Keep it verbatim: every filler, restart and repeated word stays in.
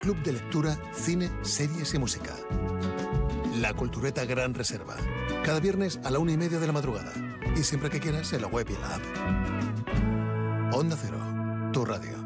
Club de lectura, cine, series y música. La Cultureta Gran Reserva. Cada viernes a la una y media de la madrugada. Y siempre que quieras en la web y en la app. Onda Cero, tu radio.